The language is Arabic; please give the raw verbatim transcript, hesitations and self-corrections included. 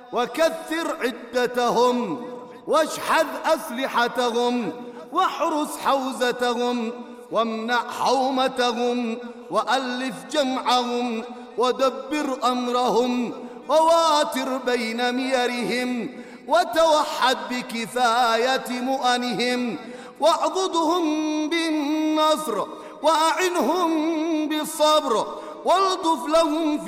وكثر عدتهم واشحذ أسلحتهم واحرس حوزتهم وامنع حومتهم وألف جمعهم ودبر أمرهم وواتر بين ميرهم وتوحد بكفاية مؤنهم واعضدهم بالنصر وأعنهم بالصبر والطف لهم في